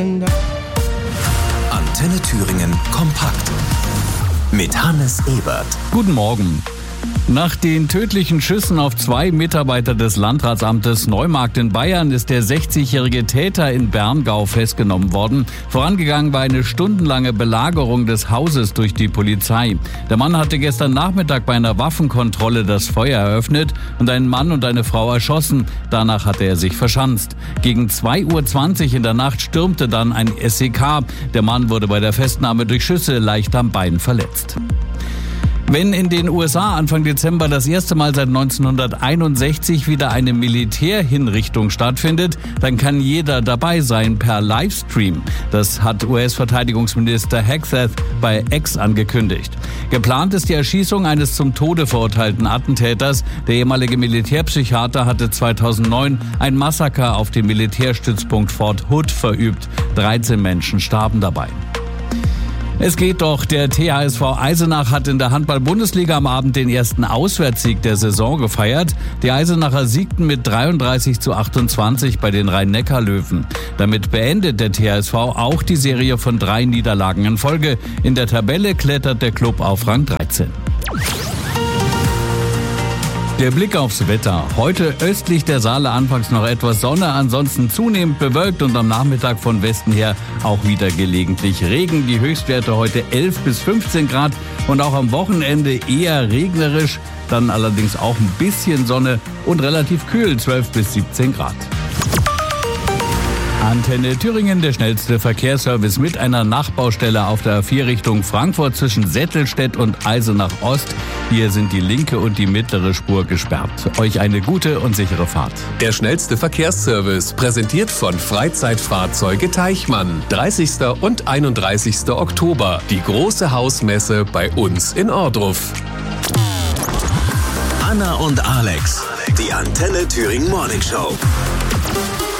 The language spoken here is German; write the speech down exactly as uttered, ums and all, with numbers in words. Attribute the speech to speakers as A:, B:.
A: Antenne Thüringen kompakt mit Hannes Ebert.
B: Guten Morgen. Nach den tödlichen Schüssen auf zwei Mitarbeiter des Landratsamtes Neumarkt in Bayern ist der sechzigjährige Täter in Berngau festgenommen worden. Vorangegangen war eine stundenlange Belagerung des Hauses durch die Polizei. Der Mann hatte gestern Nachmittag bei einer Waffenkontrolle das Feuer eröffnet und einen Mann und eine Frau erschossen. Danach hatte er sich verschanzt. Gegen zwei Uhr zwanzig in der Nacht stürmte dann ein S E K. Der Mann wurde bei der Festnahme durch Schüsse leicht am Bein verletzt. Wenn in den U S A Anfang Dezember das erste Mal seit neunzehnhunderteinundsechzig wieder eine Militärhinrichtung stattfindet, dann kann jeder dabei sein per Livestream. Das hat U S-Verteidigungsminister Hegseth bei X angekündigt. Geplant ist die Erschießung eines zum Tode verurteilten Attentäters. Der ehemalige Militärpsychiater hatte zweitausendneun ein Massaker auf dem Militärstützpunkt Fort Hood verübt. dreizehn Menschen starben dabei. Es geht doch, der T H S V Eisenach hat in der Handball-Bundesliga am Abend den ersten Auswärtssieg der Saison gefeiert. Die Eisenacher siegten mit dreiunddreißig zu achtundzwanzig bei den Rhein-Neckar-Löwen. Damit beendet der T H S V auch die Serie von drei Niederlagen in Folge. In der Tabelle klettert der Klub auf Rang dreizehn. Der Blick aufs Wetter. Heute östlich der Saale anfangs noch etwas Sonne, ansonsten zunehmend bewölkt und am Nachmittag von Westen her auch wieder gelegentlich Regen. Die Höchstwerte heute elf bis fünfzehn Grad und auch am Wochenende eher regnerisch, dann allerdings auch ein bisschen Sonne und relativ kühl, zwölf bis siebzehn Grad. Antenne Thüringen, der schnellste Verkehrsservice mit einer Nachbaustelle auf der A vier Richtung Frankfurt zwischen Settelstedt und Eisenach Ost. Hier sind die linke und die mittlere Spur gesperrt. Euch eine gute und sichere Fahrt.
A: Der schnellste Verkehrsservice, präsentiert von Freizeitfahrzeuge Teichmann. dreißigsten und einunddreißigsten Oktober. Die große Hausmesse bei uns in Ohrdruf. Anna und Alex, die Antenne Thüringen Morning Show.